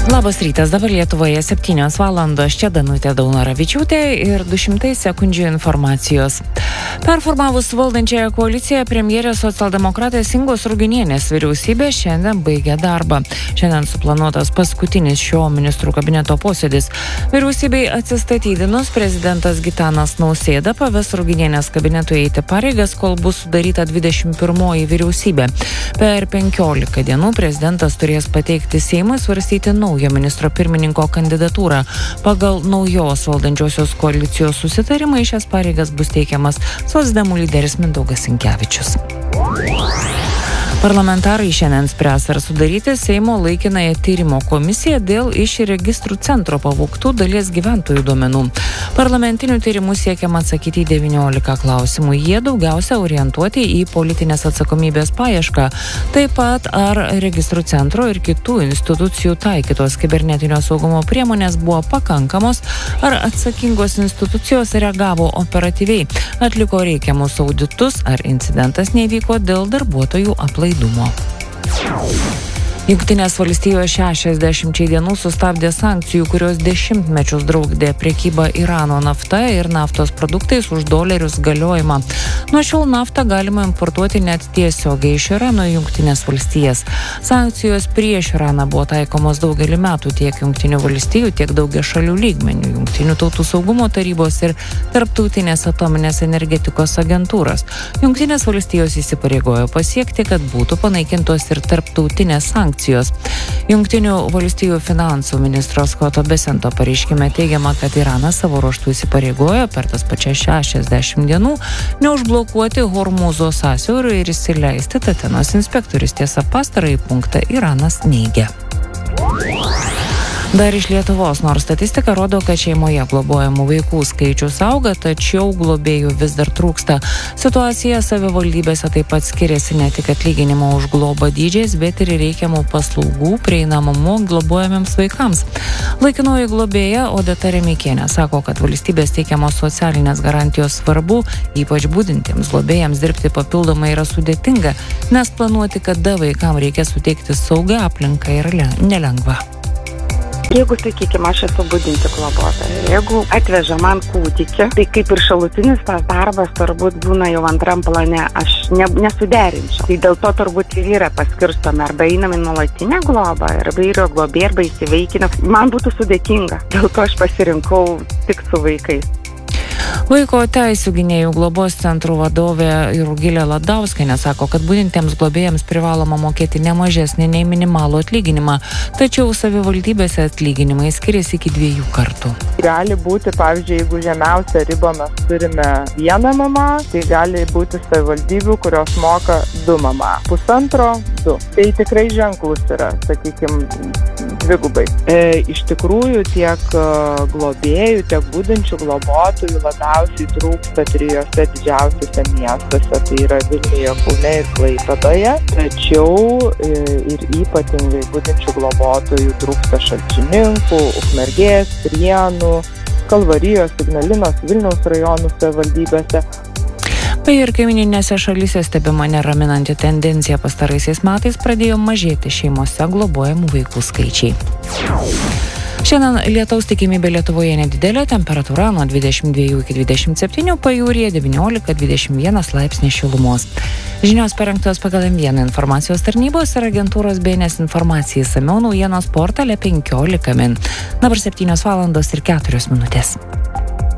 Labas rytas, dabar Lietuvoje 7 valandos, čia Danutė Daunoravičiūtė ir 200 sekundžių informacijos. Performavus valdančiąją koaliciją, premjerės socialdemokratės Ingos Ruginienės vyriausybė šiandien baigė darbą. Šiandien suplanuotas paskutinis šio ministrų kabineto posėdis. Vyriausybei atsistatydinus, prezidentas Gitanas Nausėda paves Ruginienės kabinetui eiti pareigas, kol bus sudaryta 21 vyriausybė. Per 15 dienų prezidentas turės pateikti Seimui svarstyti naują ministro pirmininko kandidatūrą. Pagal naujos valdančiosios koalicijos susitarimą į šias pareigas bus teikiamas socdemų lyderis Mindaugas Sinkevičius. Parlamentarai šiandien spręs, ar sudaryti Seimo laikinąją tyrimo komisiją dėl iš registrų centro pavogtų dalies gyventojų duomenų. Parlamentinių tyrimų siekiama atsakyti į 19 klausimų. Jie daugiausia orientuoti į politinės atsakomybės paiešką. Taip pat, ar registrų centro ir kitų institucijų taikytos kibernetinio saugumo priemonės buvo pakankamos, ar atsakingos institucijos reagavo operatyviai, atliko reikiamus auditus, ar incidentas nevyko dėl darbuotojų aplaidumo. Jungtinės valstijos 60 dienų sustabdė sankcijų, kurios dešimtmečius draudė prekybą Irano nafta ir naftos produktais už dolerius galiojimą. Nuo šiol naftą galima importuoti net tiesiogiai iš Irano į Jungtinės valstijas. Sankcijos prieš Iraną buvo taikomos daugelį metų tiek Jungtinių valstijų, tiek daugiašalių lygmenių, Jungtinių tautų saugumo tarybos ir Tarptautinės atominės energetikos agentūros. Jungtinės valstijos įsipareigojo pasiekti, kad būtų panaikintos ir tarptautinės sankcijos. Jungtinių valstijų finansų ministro Skoto Besento pareiškime teigiama, kad Iranas savo ruožtų įsipareigojo per tas pačias 60 dienų neužblokuoti Hormūzo sąsiaurio ir įsileisti Tatenos inspektorius. Tiesa, pastarąjį punktą Iranas neigia. Dar iš Lietuvos, nors statistika rodo, kad šeimoje globojamų vaikų skaičius auga, tačiau globėjų vis dar trūksta. Situacija savivaldybėse taip pat skiriasi ne tik atlyginimo už globą dydžiais, bet ir reikiamų paslaugų prieinamumu globojamiems vaikams. Laikinoji globėja Odeta Remeikienė sako, kad valstybės teikiamos socialinės garantijos svarbu, ypač budintiems globėjams dirbti papildomai yra sudėtinga, nes planuoti, kada vaikams reikia suteikti saugią aplinką yra nelengva. Jeigu, sakykime, aš esu budinti globotoja, jeigu atveža man kūdikį, tai kaip ir šalutinis tas darbas turbūt būna jau antram plane, aš nesuderinčiau. Tai dėl to turbūt ir yra paskirstomi, arba einam į nuolatinę globą, arba yra globė, arba įsivaikinam. Man būtų sudėtinga, dėl to aš pasirinkau tik su vaikais. Vaiko teisių gynėjų globos centrų vadovė Rugilė Ladauskienė sako, kad budintiems globėjams privaloma mokėti ne mažesnį nei minimalų atlyginimą, tačiau savivaldybėse atlyginimai skiriasi iki 2 kartų. Gali būti, pavyzdžiui, jeigu žemiausią ribą mes turime 1 mamą, tai gali būti savivaldybių, kurios moka 2 mamą. 1,5–2. Tai tikrai ženklus yra, sakykime, dvigubai. Iš tikrųjų, tiek globėjų, tiek budančių globotojų labiausiai trūksta 3 didžiausiuose miestuose, tai yra Vilniuje, Kaune ir Klaipėdoje. Tačiau ir ypatingai budančių globotojų trūksta Šalčininkų, Ukmergės, Prienų, Kalvarijos, Ignalinos, Vilniaus rajonų savivaldybėse. Ir kaimininėse šalyse stebima neraminanti tendencija. Pastaraisiais metais pradėjo mažėti šeimose globojamų vaikų skaičiai. Šiandien lietaus tikimybė Lietuvoje nedidelė, temperatūra nuo 22 iki 27, pajūryje 19–21 laipsniai šilumos. Žinios parengtos pagal M1 informacijos tarnybos ir agentūros BNS informacijai, išsamiau naujienos portale 15 min. Dabar 7 valandos ir 4 minutės.